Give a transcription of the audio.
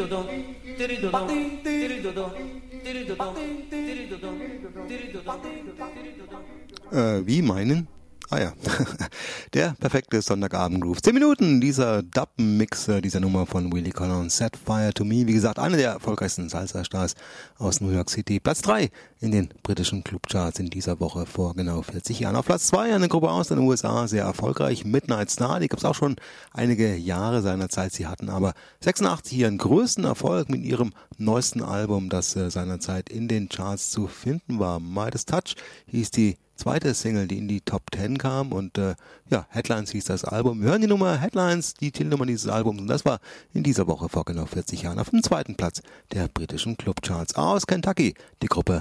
Wie meinen? Ah ja, der perfekte Sonntagabend-Groove. 10 Minuten, dieser Dub-Mix dieser Nummer von Willie Colon, Set Fire to Me. Wie gesagt, einer der erfolgreichsten Salsa-Stars aus New York City. Platz 3 in den britischen Clubcharts in dieser Woche vor genau 40 Jahren. Auf Platz 2 eine Gruppe aus den USA, sehr erfolgreich, Midnight Star. Die gab es auch schon einige Jahre seiner Zeit. Sie hatten aber 86 ihren größten Erfolg mit ihrem neuesten Album, das seinerzeit in den Charts zu finden war. Midas Touch hieß die zweite Single, die in die Top 10 kam und Headlines hieß das Album. Wir hören die Nummer Headlines, die Titelnummer dieses Albums und das war in dieser Woche vor genau 40 Jahren auf dem zweiten Platz der britischen Clubcharts aus Kentucky, die Gruppe